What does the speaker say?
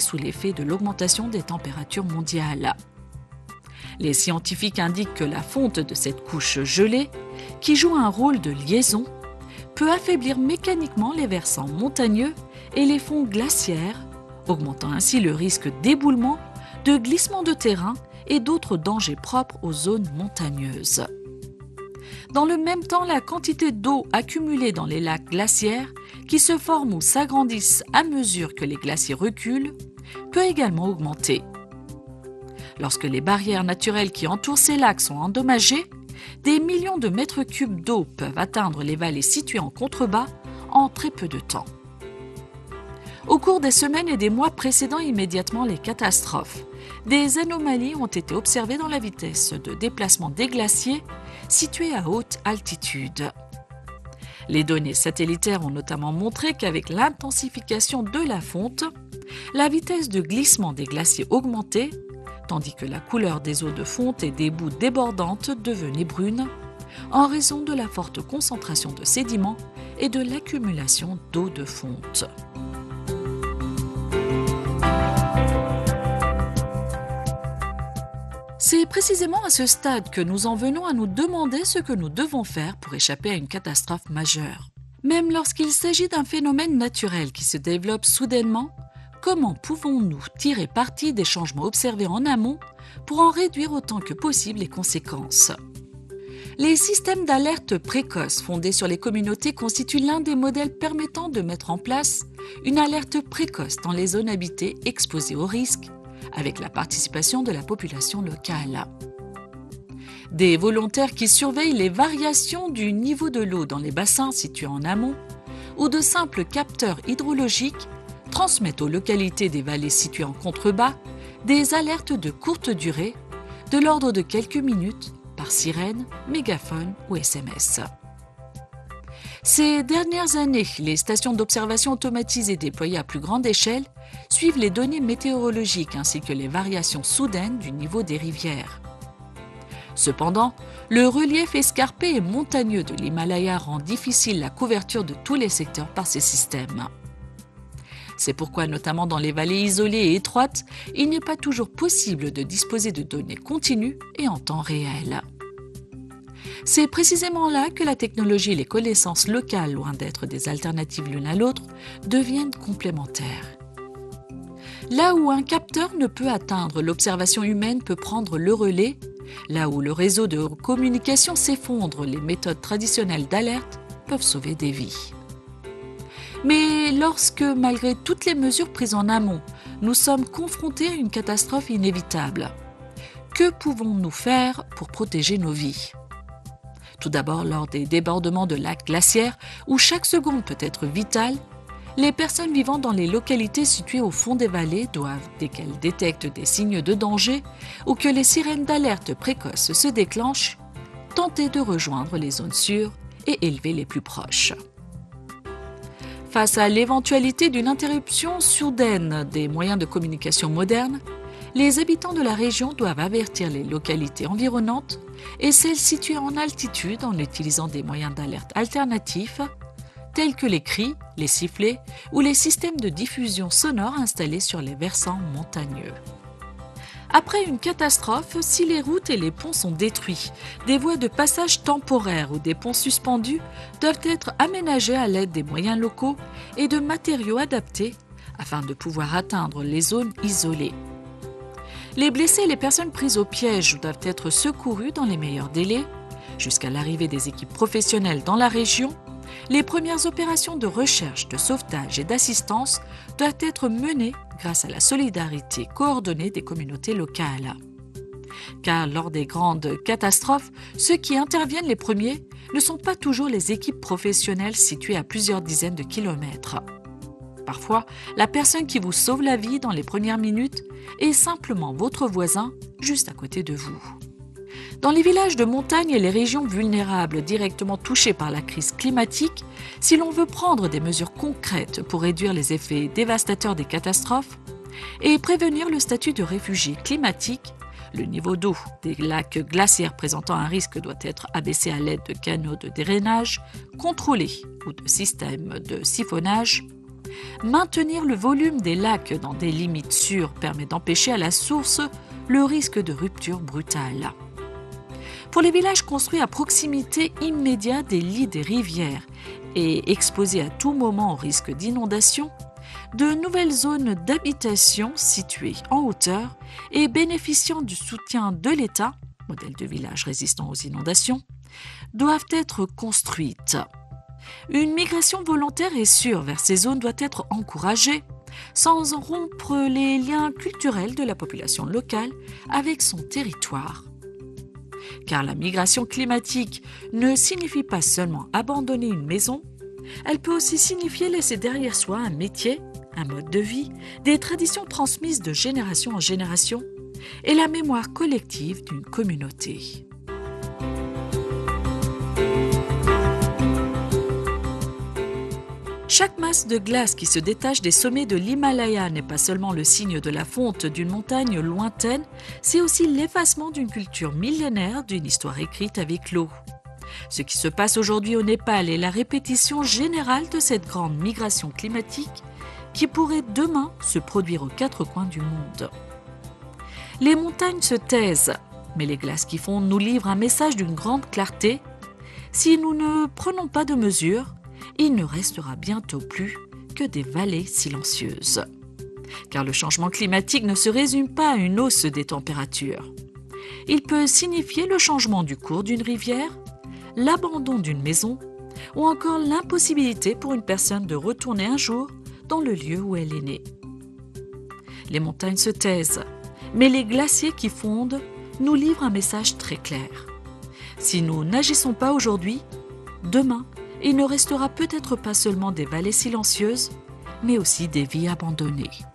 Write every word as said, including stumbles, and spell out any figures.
sous l'effet de l'augmentation des températures mondiales. Les scientifiques indiquent que la fonte de cette couche gelée, qui joue un rôle de liaison, peut affaiblir mécaniquement les versants montagneux et les fonds glaciaires, augmentant ainsi le risque d'éboulement, de glissement de terrain et d'autres dangers propres aux zones montagneuses. Dans le même temps, la quantité d'eau accumulée dans les lacs glaciaires, qui se forment ou s'agrandissent à mesure que les glaciers reculent, peut également augmenter. Lorsque les barrières naturelles qui entourent ces lacs sont endommagées, des millions de mètres cubes d'eau peuvent atteindre les vallées situées en contrebas en très peu de temps. Au cours des semaines et des mois précédant immédiatement les catastrophes, des anomalies ont été observées dans la vitesse de déplacement des glaciers situés à haute altitude. Les données satellitaires ont notamment montré qu'avec l'intensification de la fonte, la vitesse de glissement des glaciers augmentait, tandis que la couleur des eaux de fonte et des boues débordantes devenait brune, en raison de la forte concentration de sédiments et de l'accumulation d'eau de fonte. C'est précisément à ce stade que nous en venons à nous demander ce que nous devons faire pour échapper à une catastrophe majeure. Même lorsqu'il s'agit d'un phénomène naturel qui se développe soudainement, comment pouvons-nous tirer parti des changements observés en amont pour en réduire autant que possible les conséquences ? Les systèmes d'alerte précoce fondés sur les communautés constituent l'un des modèles permettant de mettre en place une alerte précoce dans les zones habitées exposées aux risques, avec la participation de la population locale. Des volontaires qui surveillent les variations du niveau de l'eau dans les bassins situés en amont ou de simples capteurs hydrologiques transmettent aux localités des vallées situées en contrebas des alertes de courte durée, de l'ordre de quelques minutes, par sirène, mégaphone ou S M S. Ces dernières années, les stations d'observation automatisées déployées à plus grande échelle suivent les données météorologiques ainsi que les variations soudaines du niveau des rivières. Cependant, le relief escarpé et montagneux de l'Himalaya rend difficile la couverture de tous les secteurs par ces systèmes. C'est pourquoi, notamment dans les vallées isolées et étroites, il n'est pas toujours possible de disposer de données continues et en temps réel. C'est précisément là que la technologie et les connaissances locales, loin d'être des alternatives l'une à l'autre, deviennent complémentaires. Là où un capteur ne peut atteindre, l'observation humaine peut prendre le relais. Là où le réseau de communication s'effondre, les méthodes traditionnelles d'alerte peuvent sauver des vies. Mais lorsque, malgré toutes les mesures prises en amont, nous sommes confrontés à une catastrophe inévitable, que pouvons-nous faire pour protéger nos vies ? Tout d'abord, lors des débordements de lacs glaciaires, où chaque seconde peut être vitale, les personnes vivant dans les localités situées au fond des vallées doivent, dès qu'elles détectent des signes de danger ou que les sirènes d'alerte précoces se déclenchent, tenter de rejoindre les zones sûres et élever les plus proches. Face à l'éventualité d'une interruption soudaine des moyens de communication modernes, les habitants de la région doivent avertir les localités environnantes et celles situées en altitude en utilisant des moyens d'alerte alternatifs tels que les cris, les sifflets ou les systèmes de diffusion sonore installés sur les versants montagneux. Après une catastrophe, si les routes et les ponts sont détruits, des voies de passage temporaires ou des ponts suspendus doivent être aménagés à l'aide des moyens locaux et de matériaux adaptés afin de pouvoir atteindre les zones isolées. Les blessés et les personnes prises au piège doivent être secourus dans les meilleurs délais. Jusqu'à l'arrivée des équipes professionnelles dans la région, les premières opérations de recherche, de sauvetage et d'assistance doivent être menées grâce à la solidarité coordonnée des communautés locales. Car lors des grandes catastrophes, ceux qui interviennent les premiers ne sont pas toujours les équipes professionnelles situées à plusieurs dizaines de kilomètres. Parfois, la personne qui vous sauve la vie dans les premières minutes est simplement votre voisin juste à côté de vous. Dans les villages de montagne et les régions vulnérables directement touchées par la crise climatique, si l'on veut prendre des mesures concrètes pour réduire les effets dévastateurs des catastrophes et prévenir le statut de réfugié climatique, le niveau d'eau des lacs glaciaires présentant un risque doit être abaissé à l'aide de canaux de drainage contrôlés ou de systèmes de siphonnage. Maintenir le volume des lacs dans des limites sûres permet d'empêcher à la source le risque de rupture brutale. Pour les villages construits à proximité immédiate des lits des rivières et exposés à tout moment au risque d'inondation, de nouvelles zones d'habitation situées en hauteur et bénéficiant du soutien de l'État, modèle de village résistant aux inondations, doivent être construites. Une migration volontaire et sûre vers ces zones doit être encouragée, sans rompre les liens culturels de la population locale avec son territoire. Car la migration climatique ne signifie pas seulement abandonner une maison, elle peut aussi signifier laisser derrière soi un métier, un mode de vie, des traditions transmises de génération en génération et la mémoire collective d'une communauté. Chaque masse de glace qui se détache des sommets de l'Himalaya n'est pas seulement le signe de la fonte d'une montagne lointaine, c'est aussi l'effacement d'une culture millénaire, d'une histoire écrite avec l'eau. Ce qui se passe aujourd'hui au Népal est la répétition générale de cette grande migration climatique qui pourrait demain se produire aux quatre coins du monde. Les montagnes se taisent, mais les glaces qui fondent nous livrent un message d'une grande clarté. Si nous ne prenons pas de mesures, il ne restera bientôt plus que des vallées silencieuses. Car le changement climatique ne se résume pas à une hausse des températures. Il peut signifier le changement du cours d'une rivière, l'abandon d'une maison ou encore l'impossibilité pour une personne de retourner un jour dans le lieu où elle est née. Les montagnes se taisent, mais les glaciers qui fondent nous livrent un message très clair. Si nous n'agissons pas aujourd'hui, demain, il ne restera peut-être pas seulement des vallées silencieuses, mais aussi des vies abandonnées.